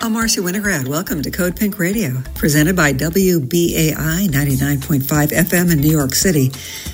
I'm Marcy Winograd. Welcome to Code Pink Radio, presented by WBAI 99.5 FM in New York City,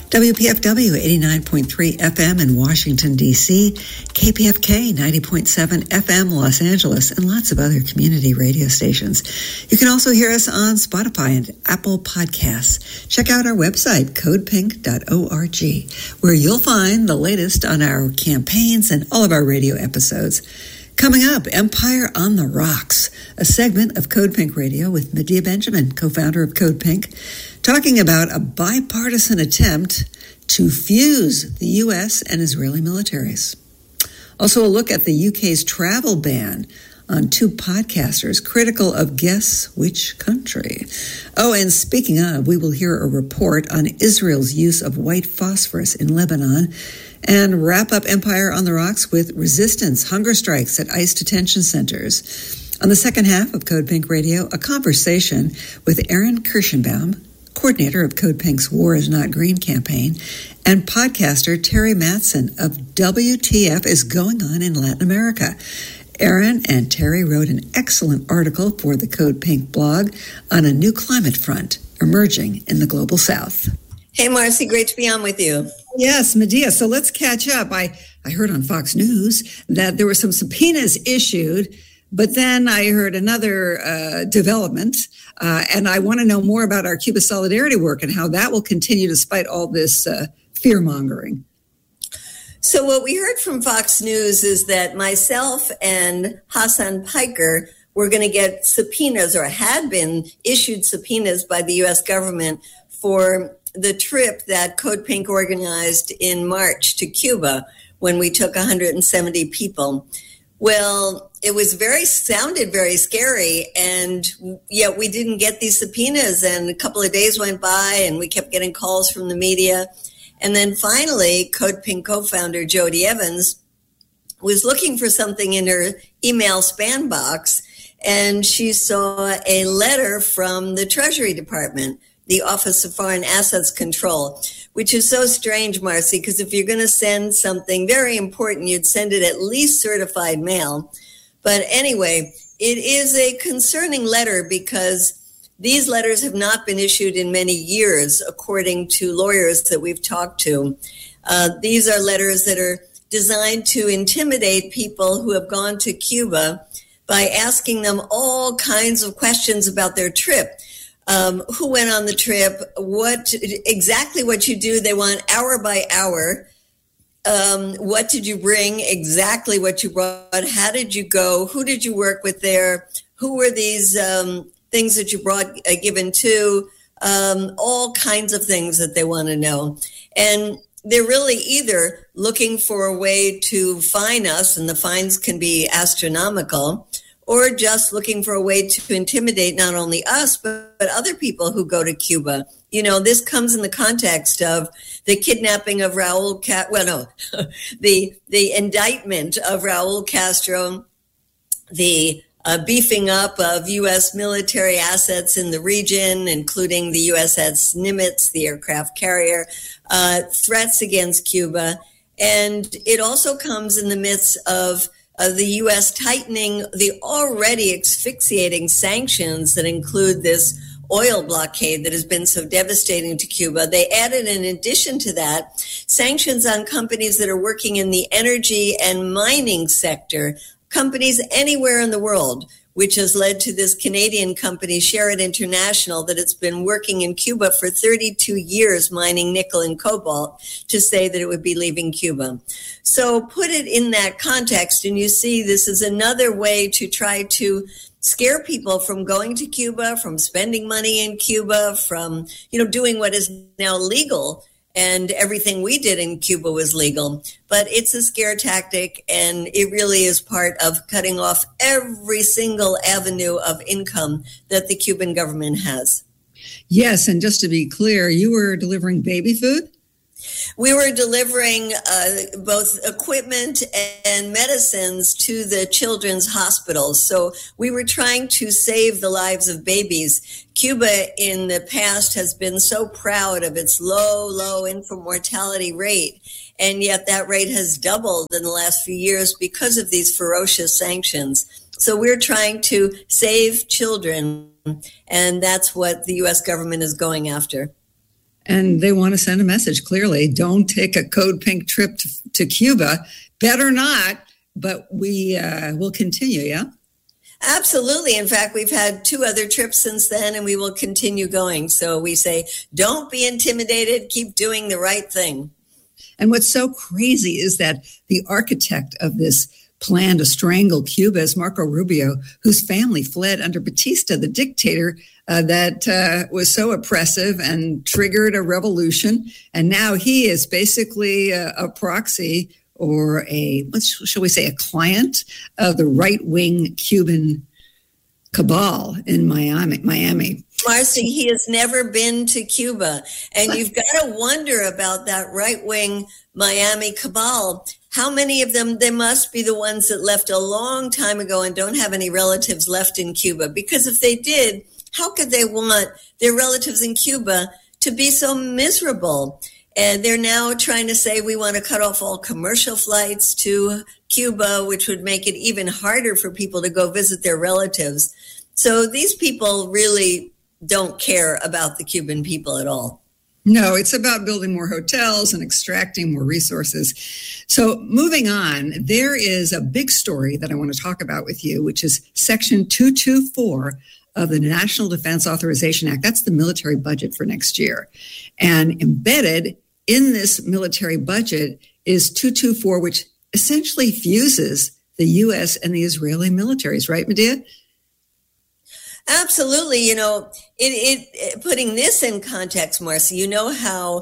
WPFW 89.3 FM in Washington, D.C., KPFK 90.7 FM Los Angeles, and lots of other community radio stations. You can also hear us on Spotify and Apple Podcasts. Check out our website, codepink.org, where you'll find the latest on our campaigns and all of our radio episodes. Coming up, Empire on the Rocks, a segment of Code Pink Radio with Medea Benjamin, co-founder of Code Pink, talking about a bipartisan attempt to fuse the U.S. and Israeli militaries. Also a look at the UK's travel ban on two podcasters critical of guess which country. Oh, and speaking of, we will hear a report on Israel's use of white phosphorus in Lebanon, and wrap up Empire on the Rocks with resistance, hunger strikes at ICE detention centers. On the second half of Code Pink Radio, a conversation with Aaron Kirschenbaum, coordinator of Code Pink's War is Not Green campaign, and podcaster Terry Mattson of WTF is Going On in Latin America. Aaron and Terry wrote an excellent article for the Code Pink blog on a new climate front emerging in the global south. Hey, Marcy, great to be on with you. Yes, Medea. So let's catch up. I heard on Fox News that there were some subpoenas issued, but then I heard another development, and I want to know more about our Cuba solidarity work and how that will continue despite all this fear-mongering. So what we heard from Fox News is that myself and Hassan Piker were going to get subpoenas, or had been issued subpoenas by the U.S. government for the trip that Code Pink organized in March to Cuba when we took 170 people. Well, it was sounded very scary, and yet we didn't get these subpoenas, and a couple of days went by and we kept getting calls from the media. And then finally, Code Pink co-founder Jody Evans was looking for something in her email spam box, and she saw a letter from the Treasury Department, the Office of Foreign Assets Control, which is so strange, Marcy, because if you're going to send something very important, you'd send it at least certified mail. But anyway, it is a concerning letter because these letters have not been issued in many years, according to lawyers that we've talked to. These are letters that are designed to intimidate people who have gone to Cuba by asking them all kinds of questions about their trip. Who went on the trip, exactly what you do. They want hour by hour. What did you bring? Exactly what you brought. How did you go? Who did you work with there? Who were these things that you brought given to? All kinds of things that they want to know. And they're really either looking for a way to fine us, and the fines can be astronomical, or just looking for a way to intimidate not only us, but other people who go to Cuba. You know, this comes in the context of the kidnapping of the indictment of Raul Castro, the beefing up of U.S. military assets in the region, including the USS Nimitz, the aircraft carrier, threats against Cuba. And it also comes in the midst of the U.S. tightening the already asphyxiating sanctions that include this oil blockade that has been so devastating to Cuba. They added, in addition to that, sanctions on companies that are working in the energy and mining sector, companies anywhere in the world, which has led to this Canadian company, Sherritt International, that it's been working in Cuba for 32 years, mining nickel and cobalt, to say that it would be leaving Cuba. So put it in that context, and you see this is another way to try to scare people from going to Cuba, from spending money in Cuba, from, doing what is now legal. And everything we did in Cuba was legal. But it's a scare tactic, and it really is part of cutting off every single avenue of income that the Cuban government has. Yes, and just to be clear, you were delivering baby food? We were delivering both equipment and medicines to the children's hospitals. So we were trying to save the lives of babies. Cuba in the past has been so proud of its low infant mortality rate. And yet that rate has doubled in the last few years because of these ferocious sanctions. So we're trying to save children, and that's what the U.S. government is going after. And they want to send a message, clearly. Don't take a Code Pink trip to Cuba. Better not, but we will continue, yeah? Absolutely. In fact, we've had 2 other trips since then, and we will continue going. So we say, don't be intimidated. Keep doing the right thing. And what's so crazy is that the architect of this plan to strangle Cuba is Marco Rubio, whose family fled under Batista, the dictator that was so oppressive and triggered a revolution. And now he is basically a proxy or a client of the right-wing Cuban cabal in Miami. Marcy, he has never been to Cuba. And you've got to wonder about that right-wing Miami cabal. How many of them, they must be the ones that left a long time ago and don't have any relatives left in Cuba. Because if they did, how could they want their relatives in Cuba to be so miserable? And they're now trying to say we want to cut off all commercial flights to Cuba, which would make it even harder for people to go visit their relatives. So these people really don't care about the Cuban people at all. No, it's about building more hotels and extracting more resources. So moving on, there is a big story that I want to talk about with you, which is Section 224 of the National Defense Authorization Act. That's the military budget for next year. And embedded in this military budget is 224, which essentially fuses the U.S. and the Israeli militaries, right, Medea? Absolutely. You know, putting this in context, Marcy, you know how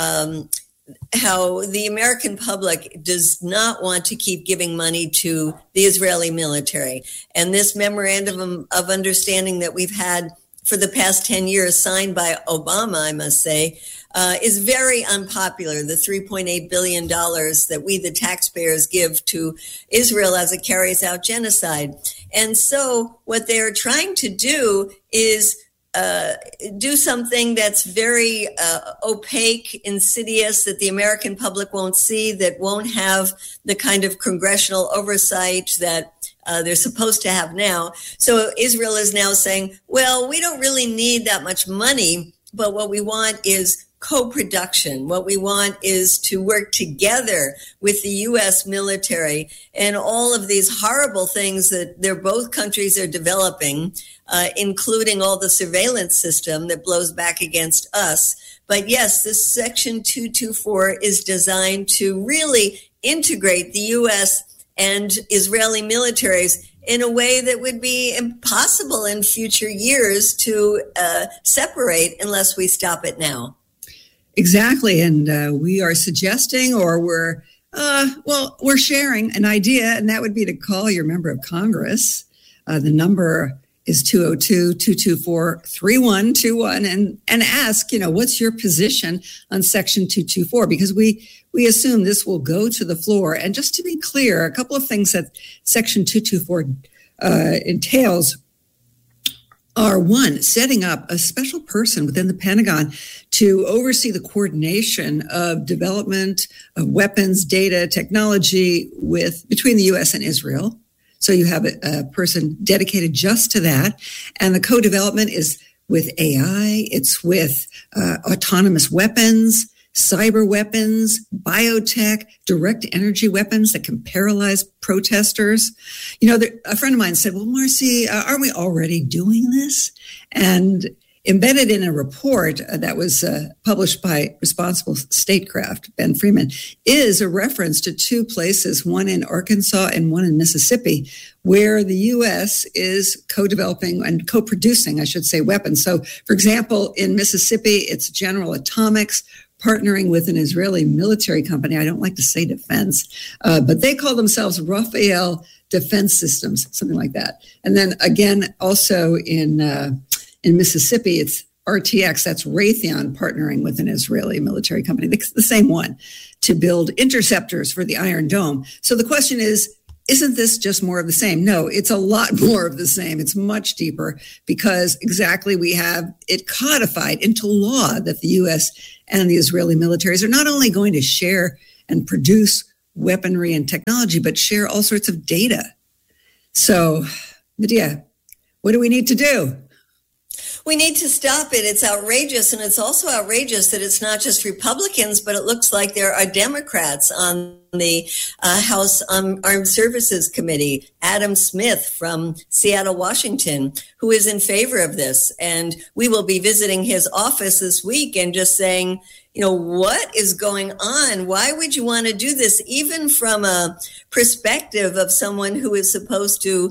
the American public does not want to keep giving money to the Israeli military. And this memorandum of understanding that we've had for the past 10 years, signed by Obama, I must say, is very unpopular. The $3.8 billion that we, the taxpayers, give to Israel as it carries out genocide. And so what they're trying to do is do something that's very opaque, insidious, that the American public won't see, that won't have the kind of congressional oversight that they're supposed to have now. So Israel is now saying, well, we don't really need that much money, but what we want is co-production. What we want is to work together with the U.S. military and all of these horrible things that both countries are developing, including all the surveillance system that blows back against us. But yes, this Section 224 is designed to really integrate the U.S. and Israeli militaries in a way that would be impossible in future years to separate unless we stop it now. Exactly. And we are suggesting, or we're sharing an idea, and that would be to call your member of Congress. The number is 202-224-3121 and ask, what's your position on Section 224? Because we assume this will go to the floor. And just to be clear, a couple of things that Section 224 entails are, one, setting up a special person within the Pentagon to oversee the coordination of development of weapons, data, technology between the U.S. and Israel. So you have a person dedicated just to that. And the co-development is with AI, it's with autonomous weapons, cyber weapons, biotech, direct energy weapons that can paralyze protesters. A friend of mine said, well, Marcy, aren't we already doing this? And embedded in a report that was published by Responsible Statecraft, Ben Freeman, is a reference to 2 places, one in Arkansas and one in Mississippi, where the U.S. is co-developing and co-producing, I should say, weapons. So, for example, in Mississippi, it's General Atomics partnering with an Israeli military company. I don't like to say defense, but they call themselves Rafael Defense Systems, something like that. And then again, also in Mississippi, it's RTX, that's Raytheon partnering with an Israeli military company, the same one, to build interceptors for the Iron Dome. So the question is, isn't this just more of the same? No, it's a lot more of the same. It's much deeper because exactly we have it codified into law that the U.S. and the Israeli militaries are not only going to share and produce weaponry and technology, but share all sorts of data. So, Medea, what do we need to do? We need to stop it. It's outrageous. And it's also outrageous that it's not just Republicans, but it looks like there are Democrats on the House Armed Services Committee, Adam Smith from Seattle, Washington, who is in favor of this. And we will be visiting his office this week and just saying, what is going on? Why would you want to do this? Even from a perspective of someone who is supposed to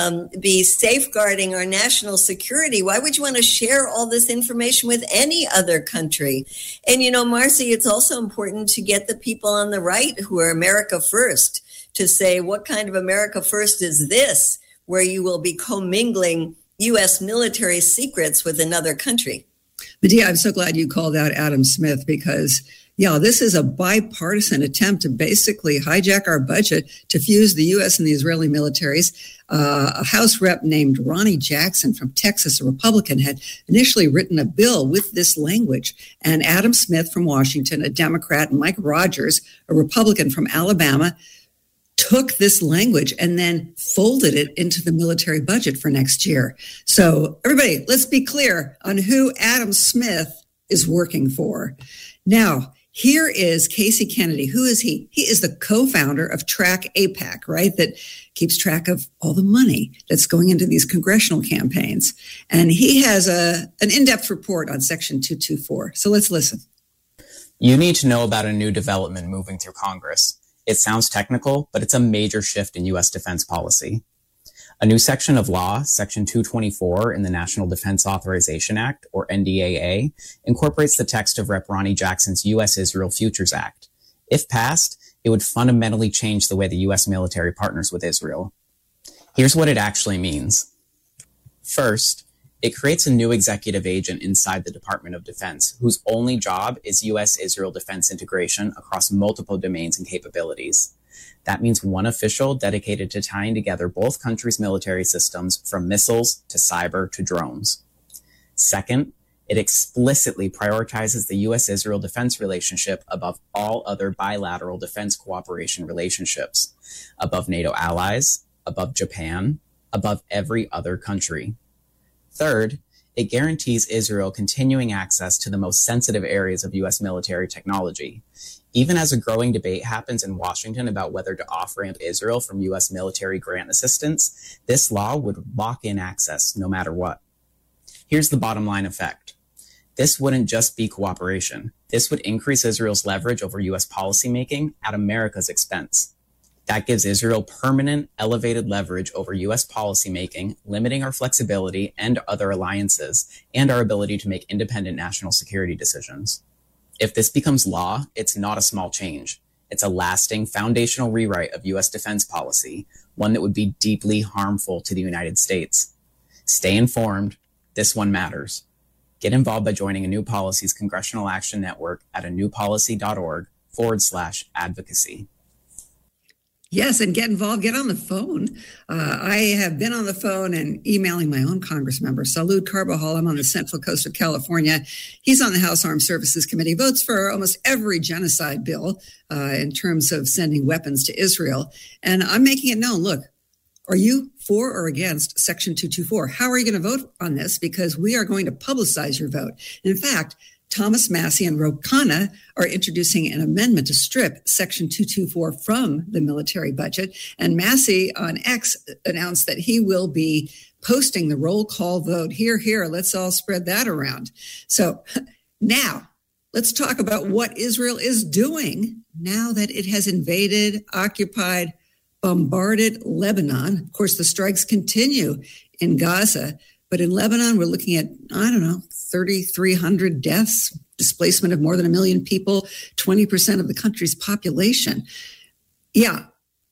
be safeguarding our national security, why would you want to share all this information with any other country? And, Marcy, it's also important to get the people on the right who are America First to say, what kind of America First is this, where you will be commingling U.S. military secrets with another country? Medea, I'm so glad you called out Adam Smith because, this is a bipartisan attempt to basically hijack our budget to fuse the U.S. and the Israeli militaries. A House rep named Ronnie Jackson from Texas, a Republican, had initially written a bill with this language. And Adam Smith from Washington, a Democrat, and Mike Rogers, a Republican from Alabama, took this language and then folded it into the military budget for next year. So everybody, let's be clear on who Adam Smith is working for. Now, here is Casey Kennedy. Who is he? He is the co-founder of Track AIPAC, right? That keeps track of all the money that's going into these congressional campaigns. And he has an in-depth report on Section 224. So let's listen. You need to know about a new development moving through Congress. It sounds technical, but it's a major shift in U.S. defense policy. A new section of law, Section 224 in the National Defense Authorization Act, or NDAA, incorporates the text of Rep. Ronnie Jackson's U.S.-Israel Futures Act. If passed, it would fundamentally change the way the U.S. military partners with Israel. Here's what it actually means. First, it creates a new executive agent inside the Department of Defense, whose only job is U.S.-Israel defense integration across multiple domains and capabilities. That means one official dedicated to tying together both countries' military systems from missiles to cyber to drones. Second, it explicitly prioritizes the U.S.-Israel defense relationship above all other bilateral defense cooperation relationships, above NATO allies, above Japan, above every other country. Third, it guarantees Israel continuing access to the most sensitive areas of U.S. military technology. Even as a growing debate happens in Washington about whether to off-ramp Israel from U.S. military grant assistance, this law would lock in access no matter what. Here's the bottom line effect. This wouldn't just be cooperation. This would increase Israel's leverage over U.S. policymaking at America's expense. That gives Israel permanent, elevated leverage over U.S. policymaking, limiting our flexibility and other alliances, and our ability to make independent national security decisions. If this becomes law, it's not a small change. It's a lasting, foundational rewrite of U.S. defense policy, one that would be deeply harmful to the United States. Stay informed. This one matters. Get involved by joining A New Policy's Congressional Action Network at anewpolicy.org/advocacy. Yes, and get involved, get on the phone. I have been on the phone and emailing my own Congress member, Salud Carbajal. I'm on the Central Coast of California. He's on the House Armed Services Committee, votes for almost every genocide bill in terms of sending weapons to Israel. And I'm making it known, look, are you for or against Section 224? How are you going to vote on this? Because we are going to publicize your vote. And in fact, Thomas Massie and Ro Khanna are introducing an amendment to strip Section 224 from the military budget. And Massie on X announced that he will be posting the roll call vote. Here, let's all spread that around. So now let's talk about what Israel is doing now that it has invaded, occupied, bombarded Lebanon. Of course, the strikes continue in Gaza. But in Lebanon, we're looking at, 3,300 deaths, displacement of more than 1 million people, 20% of the country's population. Yeah.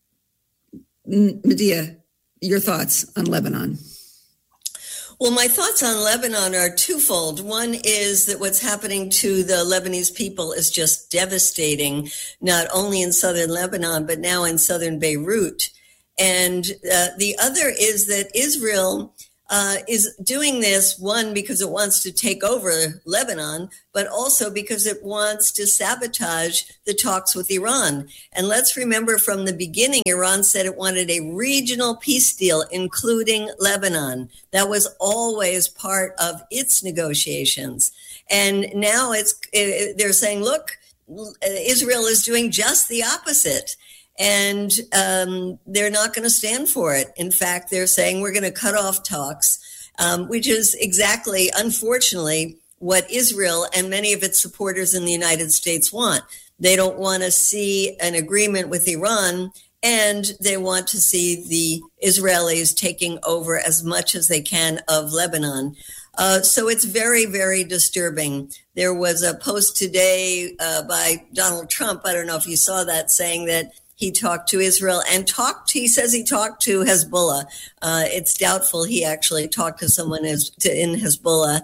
Medea, your thoughts on Lebanon? Well, my thoughts on Lebanon are twofold. One is that what's happening to the Lebanese people is just devastating, not only in southern Lebanon, but now in southern Beirut. And the other is that Israel is doing this, one, because it wants to take over Lebanon, but also because it wants to sabotage the talks with Iran. And let's remember from the beginning, Iran said it wanted a regional peace deal, including Lebanon. That was always part of its negotiations. And now they're saying, look, Israel is doing just the opposite. And they're not going to stand for it. In fact, they're saying we're going to cut off talks, which is exactly, unfortunately, what Israel and many of its supporters in the United States want. They don't want to see an agreement with Iran, and they want to see the Israelis taking over as much as they can of Lebanon. So it's very, very disturbing. There was a post today by Donald Trump, I don't know if you saw that, saying that he talked to Israel and he says he talked to Hezbollah. It's doubtful he actually talked to someone in Hezbollah,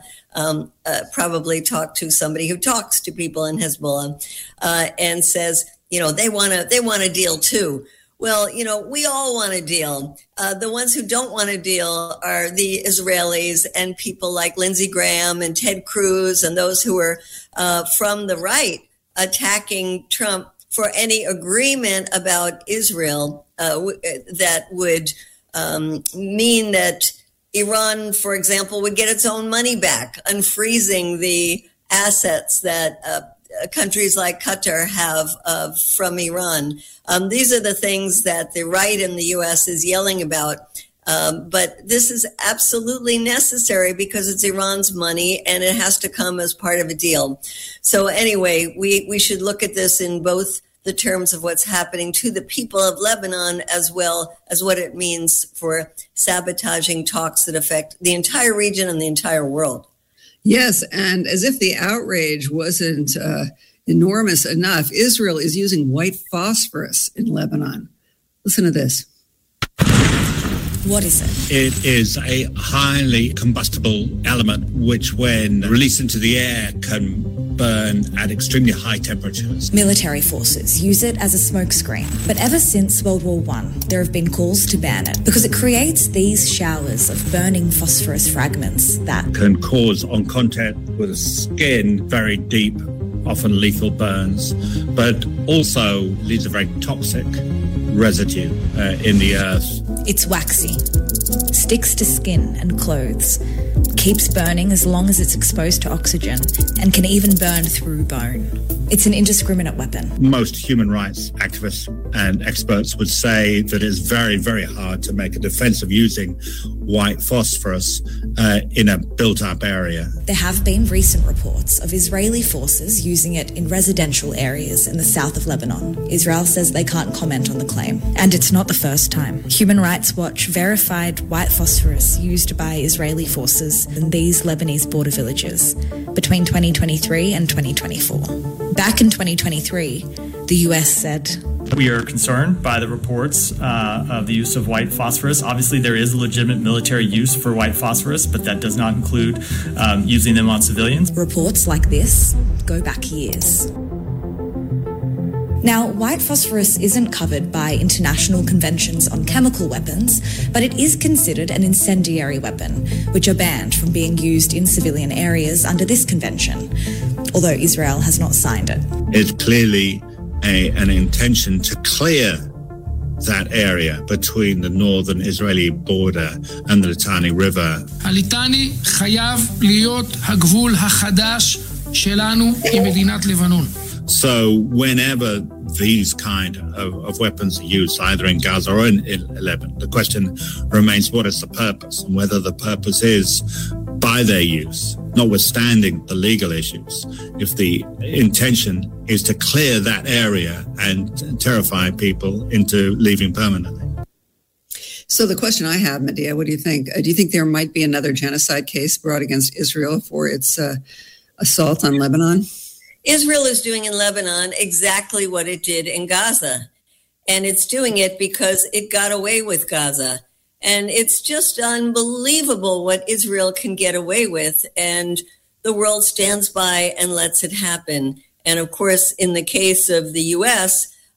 probably talked to somebody who talks to people in Hezbollah, and says, they want a deal too. Well, we all want a deal. The ones who don't want a deal are the Israelis and people like Lindsey Graham and Ted Cruz and those who are from the right attacking Trump for any agreement about Israel that would mean that Iran, for example, would get its own money back, unfreezing the assets that countries like Qatar have from Iran. These are the things that the right in the U.S. is yelling about. But this is absolutely necessary because it's Iran's money and it has to come as part of a deal. So anyway, we should look at this in both the terms of what's happening to the people of Lebanon as well as what it means for sabotaging talks that affect the entire region and the entire world. Yes, and as if the outrage wasn't enormous enough, Israel is using white phosphorus in Lebanon. Listen to this. What is it? It is a highly combustible element which, when released into the air, can burn at extremely high temperatures. Military forces use it as a smokescreen. But ever since World War I, there have been calls to ban it because it creates these showers of burning phosphorus fragments that can cause, on contact with the skin, very deep, often lethal burns, but also leaves a very toxic residue in the earth. It's waxy, sticks to skin and clothes, keeps burning as long as it's exposed to oxygen, and can even burn through bone. It's an indiscriminate weapon. Most human rights activists and experts would say that it's very, very hard to make a defense of using white phosphorus in a built-up area. There have been recent reports of Israeli forces using it in residential areas in the south of Lebanon. Israel says they can't comment on the claim. And it's not the first time. Human Rights Watch verified white phosphorus used by Israeli forces in these Lebanese border villages between 2023 and 2024. Back in 2023, the US said, "We are concerned by the reports of the use of white phosphorus. Obviously, there is legitimate military use for white phosphorus, but that does not include using them on civilians." Reports like this go back years. Now, white phosphorus isn't covered by international conventions on chemical weapons, but it is considered an incendiary weapon, which are banned from being used in civilian areas under this convention, although Israel has not signed it. It's clearly an intention to clear that area between the northern Israeli border and the Litani River. הליטני חייב להיות הגבול החדש שלנו עם מדינת לבנון. So whenever these kind of weapons are used, either in Gaza or in Lebanon, the question remains, what is the purpose? And whether the purpose is, by their use, notwithstanding the legal issues, if the intention is to clear that area and terrify people into leaving permanently. So the question I have, Medea, what do you think? Do you think there might be another genocide case brought against Israel for its assault on Lebanon? Israel is doing in Lebanon exactly what it did in Gaza. And it's doing it because it got away with Gaza. And it's just unbelievable what Israel can get away with. And the world stands by and lets it happen. And of course, in the case of the U.S.,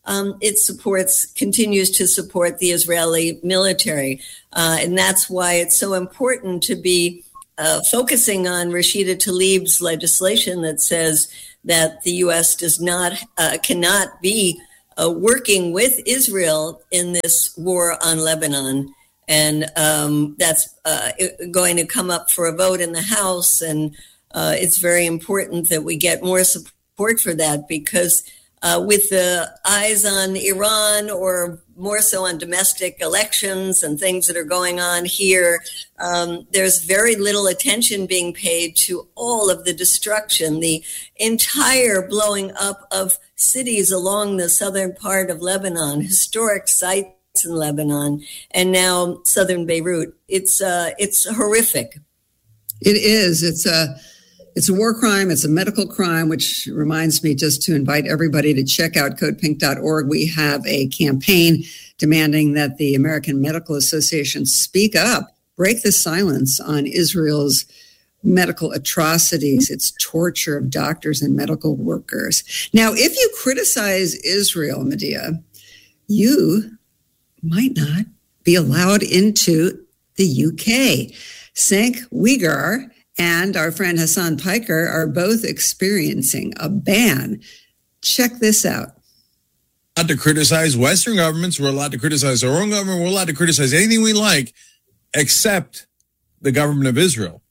it continues to support the Israeli military. And that's why it's so important to be focusing on Rashida Tlaib's legislation that says that the U.S. cannot be working with Israel in this war on Lebanon. And that's going to come up for a vote in the House. And it's very important that we get more support for that, because with the eyes on Iran, or more so on domestic elections and things that are going on here, there's very little attention being paid to all of the destruction, the entire blowing up of cities along the southern part of Lebanon, historic sites in Lebanon, and now southern Beirut. It's horrific. It is. It's a war crime. It's a medical crime, which reminds me just to invite everybody to check out codepink.org. We have a campaign demanding that the American Medical Association speak up, break the silence on Israel's medical atrocities, its torture of doctors and medical workers. Now, if you criticize Israel, Medea, you might not be allowed into the UK. Cenk Uygur and our friend Hassan Piker are both experiencing a ban. Check this out. Allowed to criticize Western governments. We're allowed to criticize our own government. We're allowed to criticize anything we like, except the government of Israel.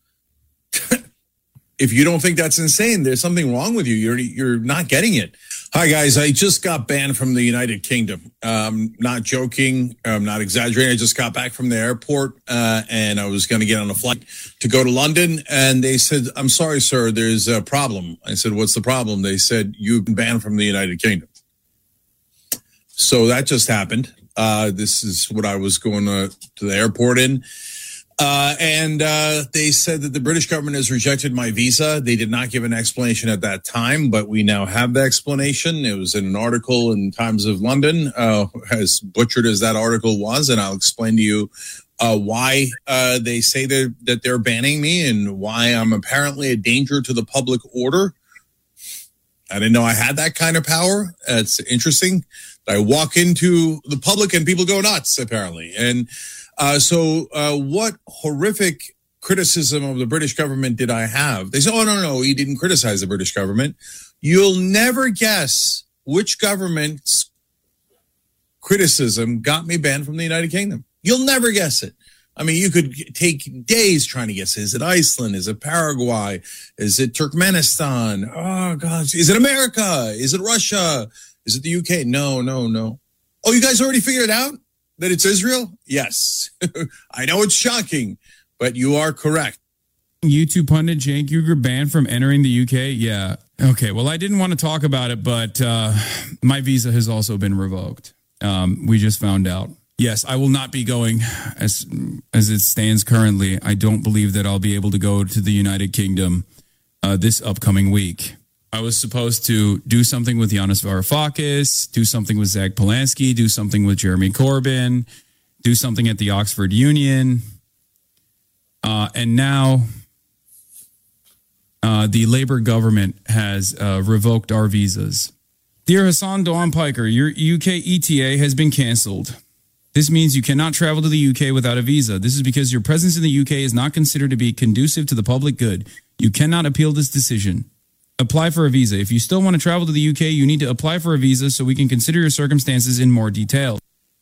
If you don't think that's insane, there's something wrong with you. You're not getting it. Hi, guys. I just got banned from the United Kingdom. Not joking. I'm not exaggerating. I just got back from the airport, and I was going to get on a flight to go to London. And they said, "I'm sorry, sir, there's a problem." I said, "What's the problem?" They said, "You've been banned from the United Kingdom." So that just happened. This is what I was going to the airport in. And they said that the British government has rejected my visa. They did not give an explanation at that time, but we now have the explanation. It was in an article in Times of London, as butchered as that article was, and I'll explain to you why they say that they're banning me and why I'm apparently a danger to the public order. I didn't know I had that kind of power. It's interesting. I walk into the public and people go nuts, apparently. And so what horrific criticism of the British government did I have? They said, "Oh, no, he didn't criticize the British government." You'll never guess which government's criticism got me banned from the United Kingdom. You'll never guess it. I mean, you could take days trying to guess. Is it Iceland? Is it Paraguay? Is it Turkmenistan? Oh, gosh. Is it America? Is it Russia? Is it the UK? No. Oh, you guys already figured it out? That it's Israel? Yes. I know it's shocking, but you are correct. YouTube pundit Cenk Uygur banned from entering the UK? Yeah. Okay, well, I didn't want to talk about it, but my visa has also been revoked. We just found out. Yes, I will not be going as it stands currently. I don't believe that I'll be able to go to the United Kingdom this upcoming week. I was supposed to do something with Yanis Varoufakis, do something with Zach Polanski, do something with Jeremy Corbyn, do something at the Oxford Union. And now the Labour government has revoked our visas. Dear Hassan Dawan Piker, your UK ETA has been cancelled. This means you cannot travel to the UK without a visa. This is because your presence in the UK is not considered to be conducive to the public good. You cannot appeal this decision. Apply for a visa. If you still want to travel to the UK, you need to apply for a visa so we can consider your circumstances in more detail.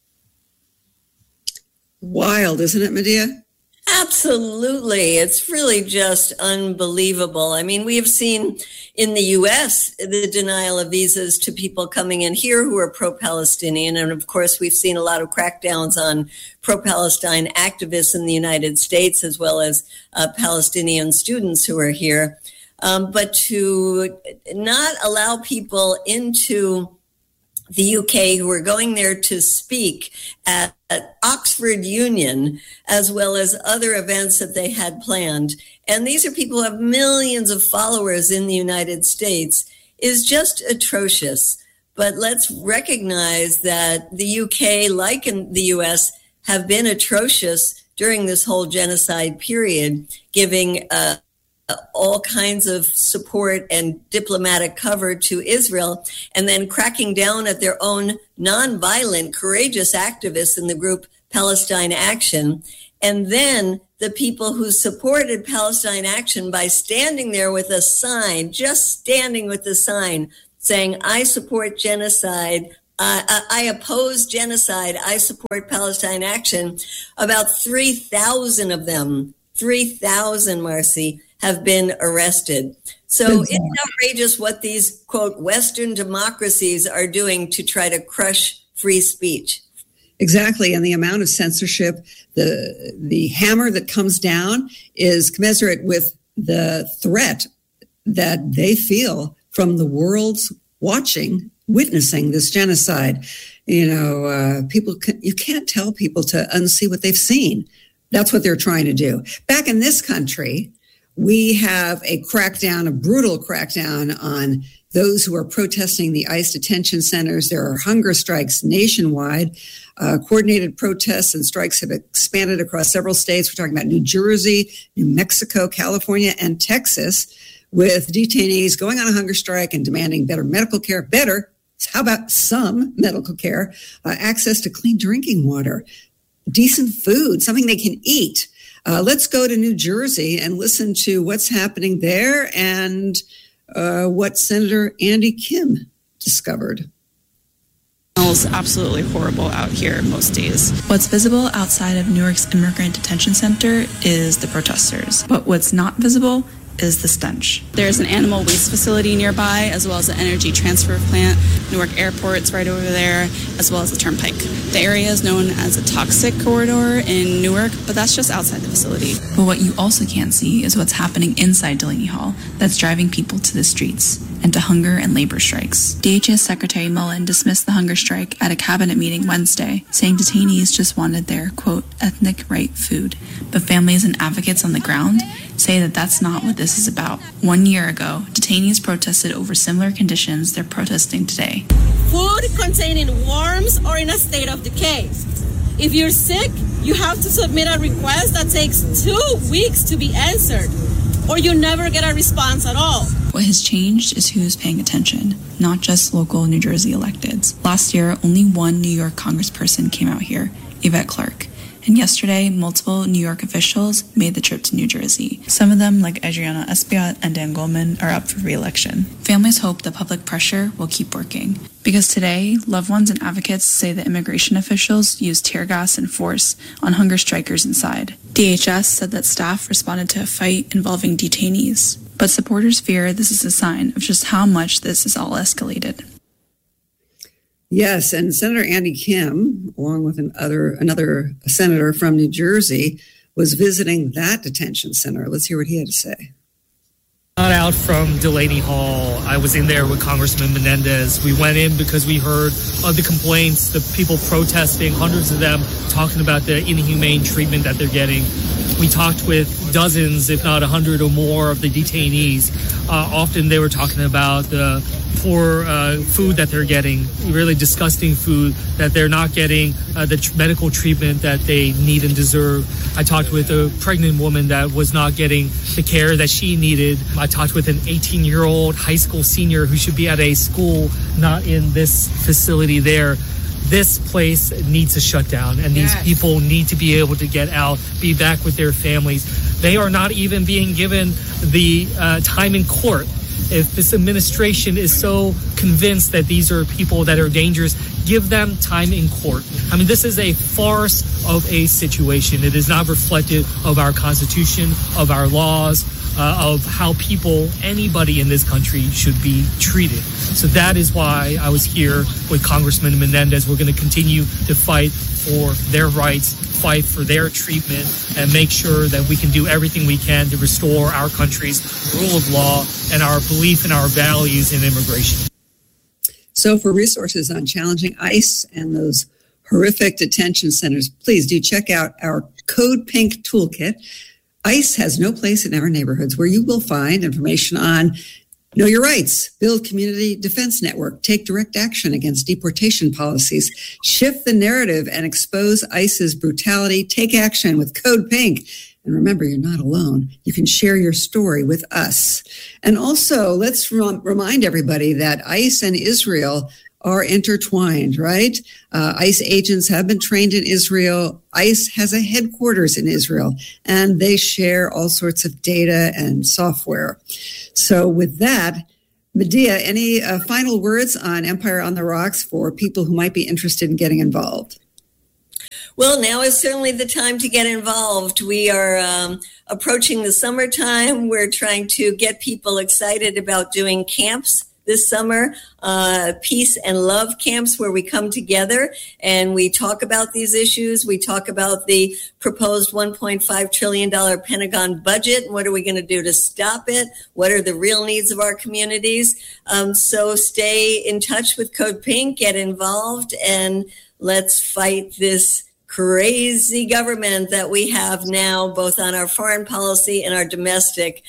Wild, isn't it, Medea? Absolutely. It's really just unbelievable. I mean, we have seen in the U.S. the denial of visas to people coming in here who are pro-Palestinian. And of course, we've seen a lot of crackdowns on pro-Palestine activists in the United States, as well as Palestinian students who are here. But to not allow people into the UK who are going there to speak at Oxford Union, as well as other events that they had planned. And these are people who have millions of followers in the United States, is just atrocious. But let's recognize that the UK, like in the US, have been atrocious during this whole genocide period, giving all kinds of support and diplomatic cover to Israel, and then cracking down at their own nonviolent, courageous activists in the group Palestine Action. And then the people who supported Palestine Action by standing there with a sign, just standing with the sign saying, I support genocide, I oppose genocide, I support Palestine Action. About 3,000 of them, 3,000, Marcy, have been arrested. So it's outrageous what these, quote, Western democracies are doing to try to crush free speech. Exactly. And the amount of censorship, the hammer that comes down is commensurate with the threat that they feel from the world's witnessing this genocide. You know, you can't tell people to unsee what they've seen. That's what they're trying to do. Back in this country, we have a brutal crackdown on those who are protesting the ICE detention centers. There are hunger strikes nationwide. Coordinated protests and strikes have expanded across several states. We're talking about New Jersey, New Mexico, California, and Texas, with detainees going on a hunger strike and demanding better medical care. How about some medical care, access to clean drinking water, decent food, something they can eat. Let's go to New Jersey and listen to what's happening there and what Senator Andy Kim discovered. It's absolutely horrible out here most days. What's visible outside of Newark's Immigrant Detention Center is the protesters, but what's not visible is the stench. There's an animal waste facility nearby, as well as an energy transfer plant. Newark Airport's right over there, as well as the Turnpike. The area is known as a toxic corridor in Newark, but that's just outside the facility. But what you also can't see is what's happening inside Delaney Hall that's driving people to the streets and to hunger and labor strikes. DHS Secretary Mullen dismissed the hunger strike at a cabinet meeting Wednesday, saying detainees just wanted their, quote, ethnic right food. But families and advocates on the ground say that that's not what this is about. 1 year ago, detainees protested over similar conditions they're protesting today. Food containing worms or in a state of decay. If you're sick, you have to submit a request that takes 2 weeks to be answered, or you never get a response at all. What has changed is who's paying attention, not just local New Jersey electeds. Last year, only one New York congressperson came out here, Yvette Clarke. And yesterday, multiple New York officials made the trip to New Jersey. Some of them, like Adriana Espaillat and Dan Goldman, are up for re-election. Families hope the public pressure will keep working. Because today, loved ones and advocates say that immigration officials used tear gas and force on hunger strikers inside. DHS said that staff responded to a fight involving detainees. But supporters fear this is a sign of just how much this is all escalated. Yes, and Senator Andy Kim, along with another senator from New Jersey, was visiting that detention center. Let's hear what he had to say. Not out from Delaney Hall. I was in there with Congressman Menendez. We went in because we heard of the complaints, the people protesting, hundreds of them talking about the inhumane treatment that they're getting. We talked with dozens, if not 100 or more of the detainees. Often they were talking about the poor food that they're getting, really disgusting food, that they're not getting the medical treatment that they need and deserve. I talked with a pregnant woman that was not getting the care that she needed. I talked with an 18-year-old high school senior who should be at a school, not in this facility there. This place needs to shut down, and these people need to be able to get out, be back with their families. They are not even being given the time in court. If this administration is so convinced that these are people that are dangerous, give them time in court. I mean, this is a farce of a situation. It is not reflective of our Constitution, of our laws, of how anybody in this country should be treated. So that is why I was here with Congressman Menendez. We're going to continue to fight for their rights, fight for their treatment, and make sure that we can do everything we can to restore our country's rule of law and our belief in our values in immigration. So for resources on challenging ICE and those horrific detention centers, please do check out our Code Pink Toolkit. ICE has no place in our neighborhoods, where you will find information on know your rights, build community defense network, take direct action against deportation policies, shift the narrative and expose ICE's brutality, take action with Code Pink. And remember, you're not alone. You can share your story with us. And also, let's remind everybody that ICE and Israel are intertwined, right? ICE agents have been trained in Israel. ICE has a headquarters in Israel, and they share all sorts of data and software. So with that, Medea, any final words on Empire on the Rocks for people who might be interested in getting involved? Well, now is certainly the time to get involved. We are approaching the summertime. We're trying to get people excited about doing camps this summer, peace and love camps where we come together and we talk about these issues. We talk about the proposed $1.5 trillion Pentagon budget. What are we going to do to stop it? What are the real needs of our communities? So stay in touch with Code Pink, get involved, and let's fight this crazy government that we have now, both on our foreign policy and our domestic.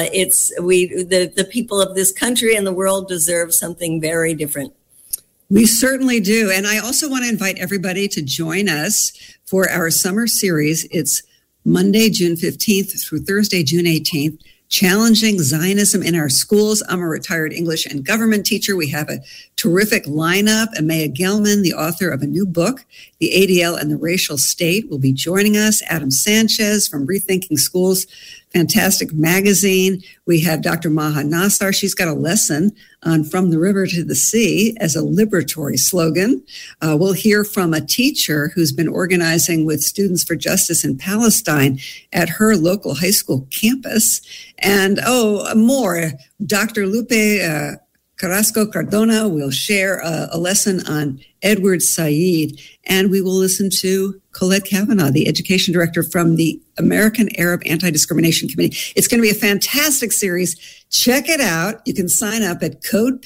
The people of this country and the world deserve something very different. We certainly do. And I also want to invite everybody to join us for our summer series. It's Monday, June 15th through Thursday, June 18th. Challenging Zionism in Our Schools. I'm a retired English and government teacher. We have a terrific lineup. Amaya Gelman, the author of a new book, The ADL and the Racial State, will be joining us. Adam Sanchez from Rethinking Schools, fantastic magazine. We have Dr. Maha Nassar. She's got a lesson on From the River to the Sea as a liberatory slogan. We'll hear from a teacher who's been organizing with Students for Justice in Palestine at her local high school campus. And more, Dr. Lupe Carrasco Cardona will share a lesson on Edward Said, and we will listen to Colette Kavanaugh, the education director from the American Arab Anti-Discrimination Committee. It's going to be a fantastic series. Check it out. You can sign up at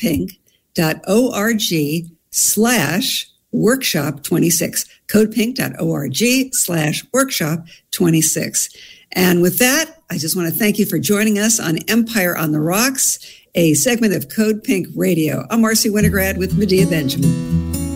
codepink.org/workshop26, codepink.org/workshop26. And with that, I just want to thank you for joining us on Empire on the Rocks, a segment of Code Pink Radio. I'm Marcy Winograd with Medea Benjamin.